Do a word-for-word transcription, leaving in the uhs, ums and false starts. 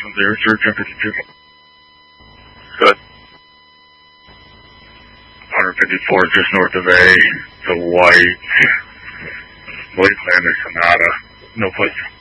from zero zero ten fifty-two. Good. one fifty-four just north of A. The white. White Lander Sonata. No place.